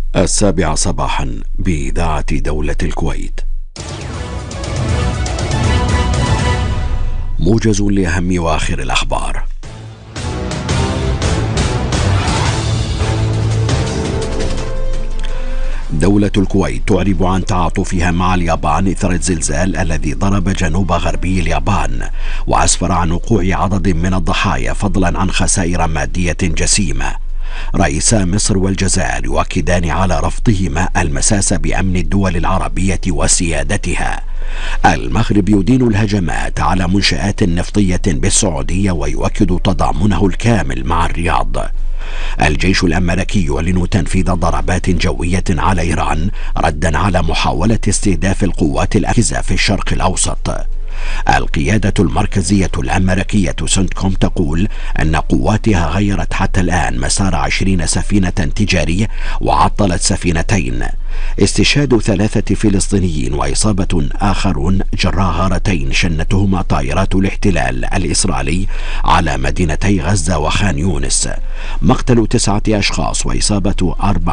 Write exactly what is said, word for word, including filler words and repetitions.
السابعة صباحا بإذاعة دولة الكويت. موجز لأهم وآخر الأخبار. دولة الكويت تعرب عن تعاطفها مع اليابان إثر الزلزال الذي ضرب جنوب غربي اليابان وأسفر عن وقوع عدد من الضحايا فضلا عن خسائر مادية جسيمة. رئيسا مصر والجزائر يؤكدان على رفضهما المساس بأمن الدول العربية وسيادتها. المغرب يدين الهجمات على منشآت نفطية بالسعودية ويؤكد تضامنه الكامل مع الرياض. الجيش الأمريكي يعلن تنفيذ ضربات جوية على إيران ردا على محاولة استهداف القوات الأخيزة في الشرق الأوسط. القيادة المركزية الأمريكية سنتكوم تقول أن قواتها غيرت حتى الآن مسار عشرين سفينة تجارية وعطلت سفينتين. استشهاد ثلاثة فلسطينيين وإصابة آخرون جراء غارتين شنتهما طائرات الاحتلال الإسرائيلي على مدينتي غزة وخان يونس. مقتل تسعة أشخاص وإصابة أربع